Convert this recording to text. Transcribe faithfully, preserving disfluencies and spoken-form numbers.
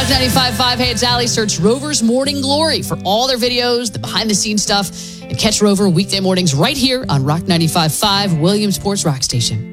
Rock ninety-five point five, hey, it's Allie. Search Rover's Morning Glory for all their videos, the behind-the-scenes stuff, and catch Rover weekday mornings right here on Rock ninety-five point five, Williamsport's Rock Station.